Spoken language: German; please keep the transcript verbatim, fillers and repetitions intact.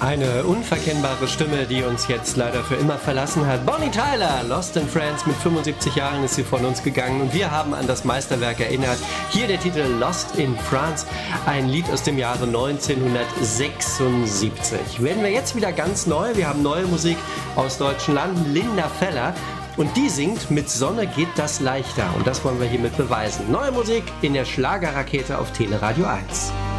Eine unverkennbare Stimme, die uns jetzt leider für immer verlassen hat. Bonnie Tyler, Lost in France, mit fünfundsiebzig Jahren ist sie von uns gegangen und wir haben an das Meisterwerk erinnert. Hier der Titel Lost in France, ein Lied aus dem Jahre neunzehnhundertsechsundsiebzig. Werden wir jetzt wieder ganz neu, wir haben neue Musik aus deutschen Landen, Linda Feller. Und die singt, mit Sonne geht das leichter. Und das wollen wir hiermit beweisen. Neue Musik in der Schlagerrakete auf Teleradio eins.